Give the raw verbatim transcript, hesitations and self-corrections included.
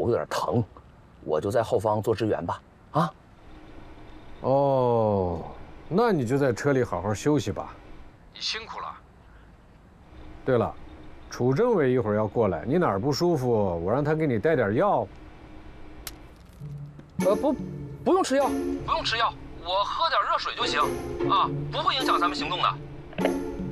头有点疼，我就在后方做支援吧。啊？ 哦，那你就在车里好好休息吧。你辛苦了。对了，楚政委一会儿要过来，你哪儿不舒服，我让他给你带点药。 呃，不，不用吃药， 不用吃药，我喝点热水就行，啊，不会影响咱们行动的。